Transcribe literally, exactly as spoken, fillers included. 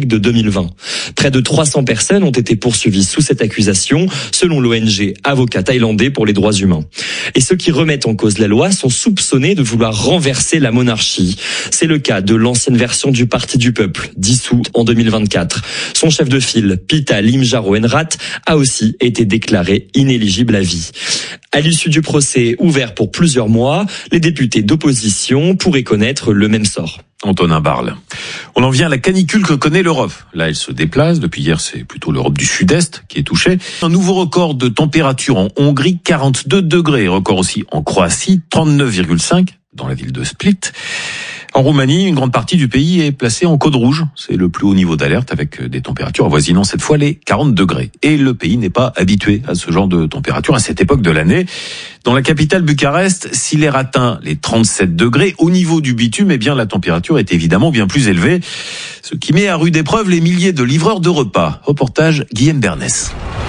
trafic de deux mille vingt. Près de trois cents personnes ont été poursuivies sous cette accusation, selon l'O N G Avocats Thaïlandais pour les droits humains. Et ceux qui remettent en cause la loi sont soupçonnés de vouloir renverser la monarchie. C'est le cas de l'ancienne version du Parti du Peuple, dissous en deux mille vingt-quatre. Son chef de file, Pita Limjaroenrat, a aussi été déclaré inéligible à vie. À l'issue du procès ouvert pour plusieurs mois, les députés d'opposition pourraient connaître le même sort. Antonin Barle. On en vient à la canicule que connaît l'Europe. Là, elle se déplace. Depuis hier, c'est plutôt l'Europe du Sud-Est qui est touchée. Un nouveau record de température en Hongrie, quarante-deux degrés. Record aussi en Croatie, trente-neuf virgule cinq dans la ville de Split. En Roumanie, une grande partie du pays est placée en code rouge. C'est le plus haut niveau d'alerte avec des températures avoisinant cette fois les quarante degrés. Et le pays n'est pas habitué à ce genre de température à cette époque de l'année. Dans la capitale Bucarest, si l'air atteint les trente-sept degrés, au niveau du bitume, eh bien, la température est évidemment bien plus élevée. Ce qui met à rude épreuve les milliers de livreurs de repas. Reportage Guillaume Bernès.